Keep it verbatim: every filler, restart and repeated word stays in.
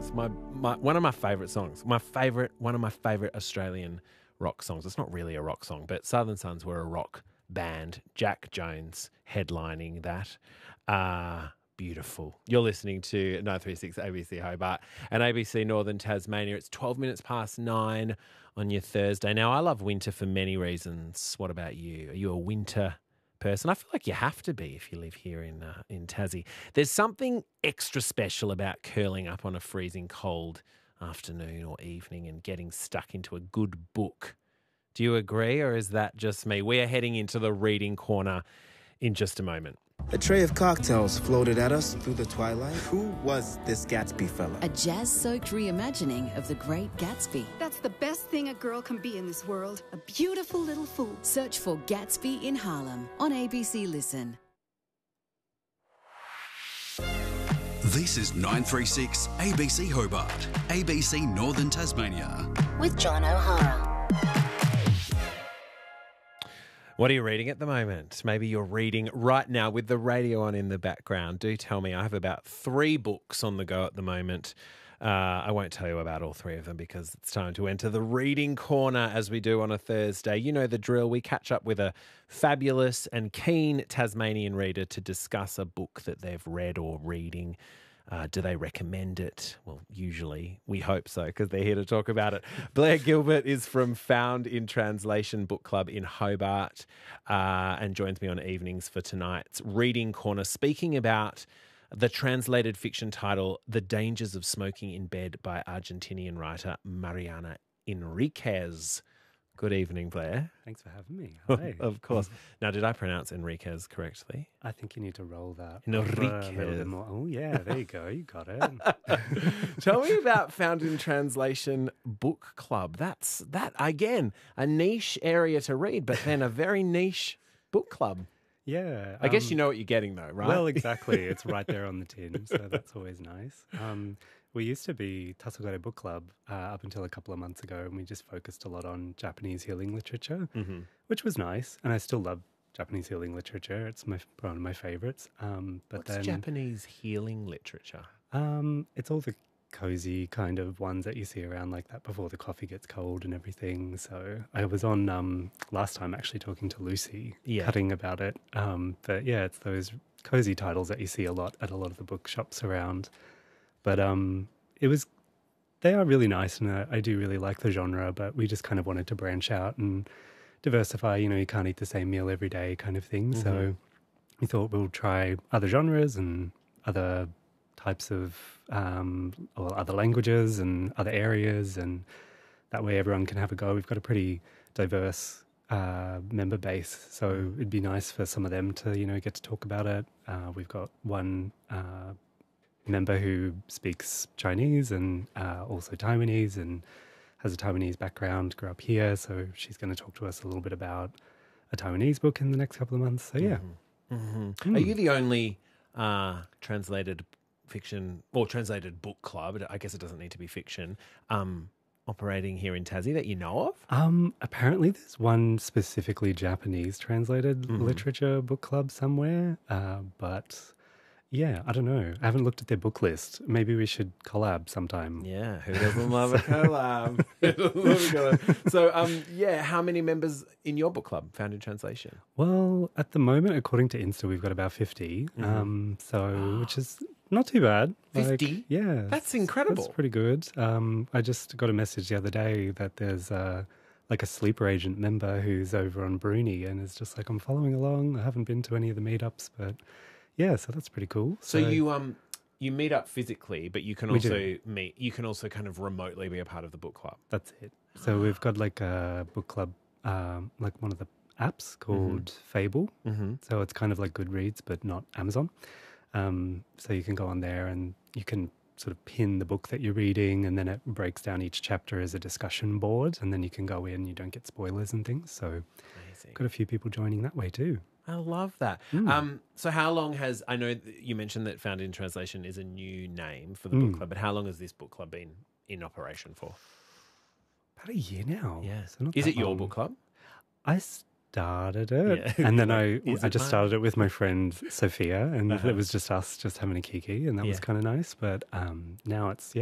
songs. My, my one of my favourite songs. My favourite, one of my favourite Australian rock songs. It's not really a rock song, but Southern Sons were a rock band. Jack Jones headlining that. Uh, beautiful. You're listening to nine three six A B C Hobart and A B C Northern Tasmania. It's twelve minutes past nine on your Thursday. Now, I love winter for many reasons. What about you? Are you a winter person? I feel like you have to be if you live here in uh, in Tassie. There's something extra special about curling up on a freezing cold afternoon or evening and getting stuck into a good book. Do you agree, or is that just me? We are heading into the reading corner in just a moment. A tray of cocktails floated at us through the twilight. Who was this Gatsby fella? A jazz-soaked reimagining of The Great Gatsby. That's the best thing a girl can be in this world. A beautiful little fool. Search for Gatsby in Harlem on A B C Listen. This is nine three six A B C Hobart, A B C Northern Tasmania. With John O'Hara. What are you reading at the moment? Maybe you're reading right now with the radio on in the background. Do tell me. I have about three books on the go at the moment. Uh, I won't tell you about all three of them because it's time to enter the reading corner as we do on a Thursday. You know the drill. We catch up with a fabulous and keen Tasmanian reader to discuss a book that they've read or reading. Uh, do they recommend it? Well, usually we hope so because they're here to talk about it. Blair Gilbert is from Found in Translation Book Club in Hobart uh, and joins me on evenings for tonight's Reading Corner, speaking about the translated fiction title The Dangers of Smoking in Bed by Argentinian writer Mariana Enriquez. Good evening, Blair. Thanks for having me. Hi. Of course. Now, did I pronounce Enriquez correctly? I think you need to roll that. Enriquez. A little bit more. Oh, yeah, there you go. You got it. Tell me about Found in Translation Book Club. That's, that again, a niche area to read, but then a very niche book club. Yeah. I guess um, you know what you're getting, though, right? Well, exactly. It's right there on the tin, so that's always nice. Um, we used to be Tassogare Book Club uh, up until a couple of months ago, and we just focused a lot on Japanese healing literature, mm-hmm. which was nice. And I still love Japanese healing literature. It's my one of my favorites. Um, but What's then, Japanese healing literature? Um, it's all the cozy kind of ones that you see around like that before the coffee gets cold and everything. So I was on um, last time actually talking to Lucy, yeah. cutting about it. Um, but yeah, it's those cozy titles that you see a lot at a lot of the bookshops around. But um, it was, they are really nice, and I, I do really like the genre, but we just kind of wanted to branch out and diversify. You know, you can't eat the same meal every day kind of thing. Mm-hmm. So we thought we'll try other genres and other types of, um, or other languages and other areas, and that way everyone can have a go. We've got a pretty diverse uh, member base, so it'd be nice for some of them to, you know, get to talk about it. Uh, we've got one uh, member who speaks Chinese and uh, also Taiwanese and has a Taiwanese background, grew up here, so she's going to talk to us a little bit about a Taiwanese book in the next couple of months. So yeah. Mm-hmm. Mm-hmm. Mm. Are you the only uh, translated fiction or translated book club, I guess it doesn't need to be fiction, um, operating here in Tassie that you know of? Um, apparently there's one specifically Japanese translated mm-hmm. literature book club somewhere, uh, but yeah, I don't know. I haven't looked at their book list. Maybe we should collab sometime. Yeah, who doesn't love a collab? Who doesn't love a collab? So, um, yeah, how many members in your book club, Found in Translation? Well, at the moment, according to Insta, we've got about fifty. Mm-hmm. Um, so, which is not too bad. fifty? Like, yeah. That's incredible. That's pretty good. Um, I just got a message the other day that there's uh, like a sleeper agent member who's over on Bruni and is just like, I'm following along. I haven't been to any of the meetups, but yeah, so that's pretty cool. So, so you um you meet up physically, but you can We also do. meet. You can also kind of remotely be a part of the book club. That's it. So we've got like a book club, um, like one of the apps called mm-hmm. Fable. Mm-hmm. So it's kind of like Goodreads, but not Amazon. Um, so you can go on there and you can sort of pin the book that you're reading, and then it breaks down each chapter as a discussion board, and then you can go in. You don't get spoilers and things. So Amazing. Got a few people joining that way too. I love that. Mm. Um, so how long has, I know you mentioned that Found in Translation is a new name for the Mm. book club, but how long has this book club been in operation for? About a year now. Yeah. So not is that it your long. book club? I started it, Yeah. and then I Is I it just mine? started it with my friend Sophia, and Uh-huh. it was just us just having a kiki, and that was Yeah. kind of nice. But um, now it's yeah.